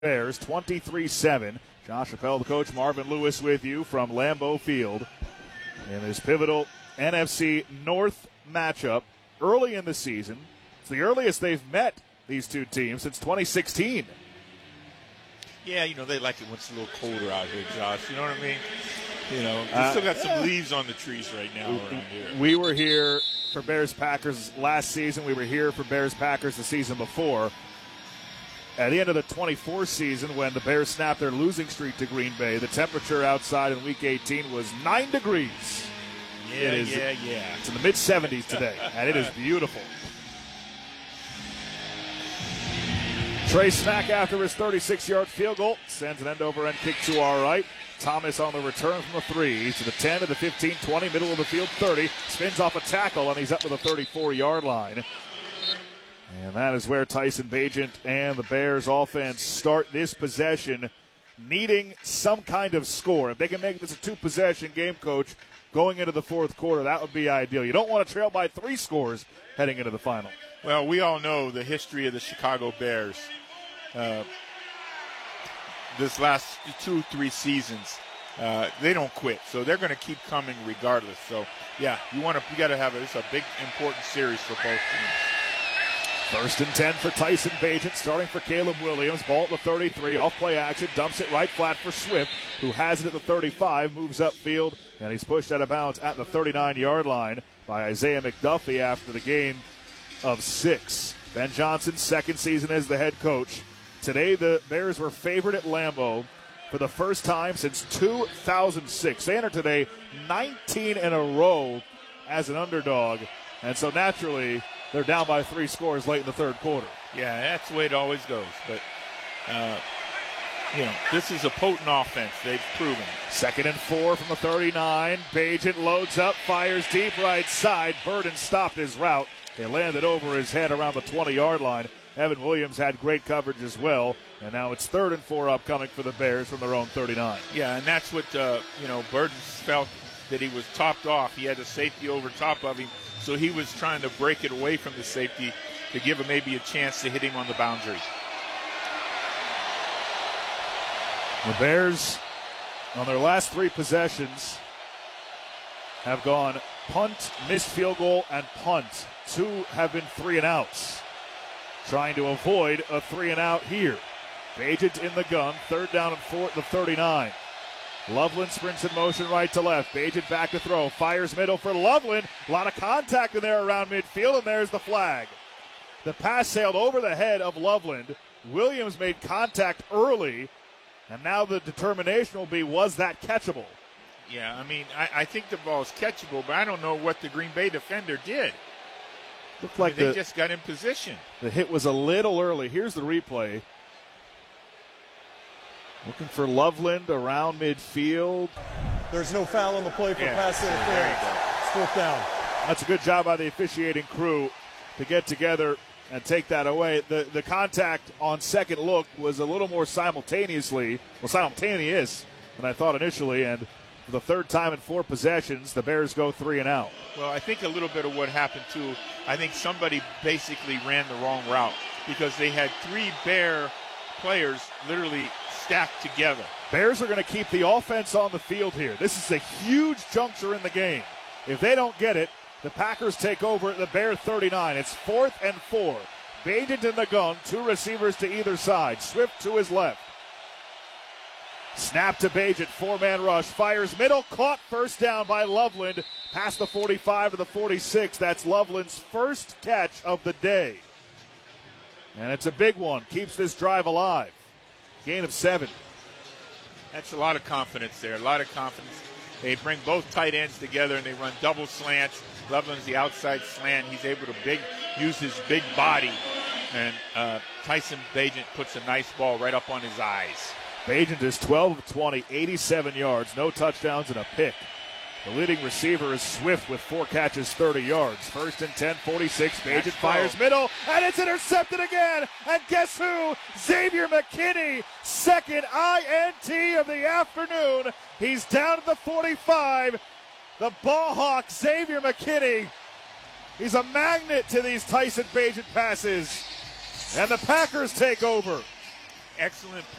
Bears 23-7. Josh Appel, the coach, Marvin Lewis with you from Lambeau Field in this pivotal NFC North matchup early in the season. It's the earliest they've met, these two teams, since 2016. Yeah, they like it when it's a little colder out here, Josh. You know what I mean? We still got some leaves on the trees right now around here. We were here for Bears-Packers last season. We were here for Bears-Packers the season before. At the end of the 24 season, when the Bears snapped their losing streak to Green Bay, the temperature outside in Week 18 was 9 degrees. Yeah. It's in the mid-70s today, and it is beautiful. Trey Smack, after his 36-yard field goal, sends an end-over-end kick to our right. Thomas on the return from the 3 to the 10 to the 15, 20, middle of the field, 30. Spins off a tackle, and he's up to the 34-yard line. And that is where Tyson Bagent and the Bears offense start this possession, needing some kind of score. If they can make this a two-possession game, Coach, going into the fourth quarter, that would be ideal. You don't want to trail by 3 scores heading into the final. Well, we all know the history of the Chicago Bears. This last 2-3 seasons, they don't quit, so they're going to keep coming regardless. So, yeah, you got to have it's a big, important series for both teams. First and 10 for Tyson Bagent, starting for Caleb Williams. Ball at the 33, off play action, dumps it right flat for Swift, who has it at the 35, moves upfield, and he's pushed out of bounds at the 39-yard line by Isaiah McDuffie after the gain of 6. Ben Johnson's second season as the head coach. Today, the Bears were favored at Lambeau for the first time since 2006. They entered today 19 in a row as an underdog, and so naturally, they're down by 3 scores late in the third quarter. Yeah, that's the way it always goes. But, this is a potent offense. They've proven. Second and 4 from the 39. Bagent loads up, fires deep right side. Burden stopped his route. They landed over his head around the 20-yard line. Evan Williams had great coverage as well. And now it's 3rd and 4 upcoming for the Bears from their own 39. Yeah, and that's what, Burden felt that he was topped off. He had a safety over top of him. So he was trying to break it away from the safety to give him maybe a chance to hit him on the boundary. The Bears, on their last 3 possessions, have gone punt, missed field goal, and punt. 2 have been 3-and-outs. Trying to avoid a 3-and-out here. Bagent in the gun, 3rd down and 4 at the 39. Loveland sprints in motion right to left. Bagent back to throw. Fires middle for Loveland. A lot of contact in there around midfield, and there's the flag. The pass sailed over the head of Loveland. Williams made contact early, and now the determination will be, was that catchable? Yeah, I think the ball is catchable, but I don't know what the Green Bay defender did. Looked like they just got in position. The hit was a little early. Here's the replay. Looking for Loveland around midfield. There's no foul on the play for pass interference. It's 4th down. That's a good job by the officiating crew to get together and take that away. The contact on second look was a little more simultaneous than I thought initially, and for the 3rd time in 4 possessions, the Bears go 3-and-out. Well, I think a little bit of what happened too, I think somebody basically ran the wrong route because they had 3 Bear players literally stacked together. Bears are going to keep the offense on the field here. This is a huge juncture in the game. If they don't get it, the Packers take over at the Bear 39. It's 4th and 4. Bagent in the gun, 2 receivers to either side. Swift to his left. Snap to Bagent, 4-man rush. Fires middle, caught, first down by Loveland. Past the 45 to the 46. That's Loveland's first catch of the day. And it's a big one. Keeps this drive alive. Gain of 7. That's a lot of confidence there, a lot of confidence. They bring both tight ends together and they run double slants. Loveland's the outside slant. He's able to use his big body. And Tyson Bagent puts a nice ball right up on his eyes. Bagent is 12 of 20, 87 yards, no touchdowns and a pick. The leading receiver is Swift with 4 catches, 30 yards. 1st and 10, 46. Bagent fires middle, and it's intercepted again. And guess who? Xavier McKinney, second INT of the afternoon. He's down at the 45. The ball hawk, Xavier McKinney. He's a magnet to these Tyson Bagent passes. And the Packers take over. excellent